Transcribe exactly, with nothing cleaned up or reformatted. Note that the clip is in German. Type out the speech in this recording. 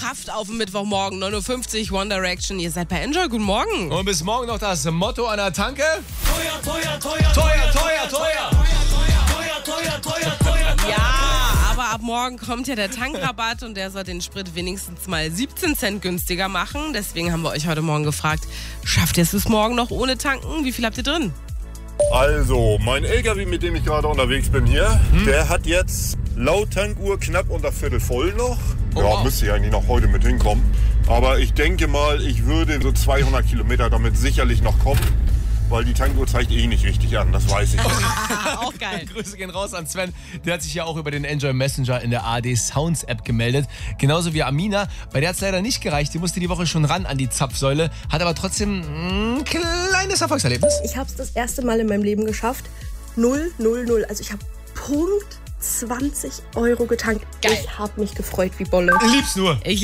geschafft auf dem Mittwochmorgen, neun Uhr fünfzig, One Direction. Ihr seid bei Enjoy, guten Morgen. Und bis morgen noch das Motto an der Tanke. Teuer, teuer, teuer, Teuer, teuer, teuer. teuer, teuer, teuer, teuer. Ja, aber ab morgen kommt ja der Tankrabatt und der soll den Sprit wenigstens mal siebzehn Cent günstiger machen. Deswegen haben wir euch heute Morgen gefragt, schafft ihr es bis morgen noch ohne tanken? Wie viel habt ihr drin? Also, mein L K W, mit dem ich gerade unterwegs bin hier, hm? der hat jetzt laut Tankuhr knapp unter Viertel voll noch. Oh, ja, wow. müsste ich eigentlich noch heute mit hinkommen. Aber ich denke mal, ich würde so zweihundert Kilometer damit sicherlich noch kommen, weil die Tankuhr zeigt eh nicht richtig an, das weiß ich. Auch geil. Grüße gehen raus an Sven. Der hat sich ja auch über den Enjoy Messenger in der A R D Sounds App gemeldet. Genauso wie Amina. Bei der hat es leider nicht gereicht. Die musste die Woche schon ran an die Zapfsäule. Hat aber trotzdem ein kleines Erfolgserlebnis. Ich habe es das erste Mal in meinem Leben geschafft. Null, null, null. Also ich habe Punkt zwanzig Euro getankt. Geil. Ich habe mich gefreut wie Bolle. Lieb's nur. Ich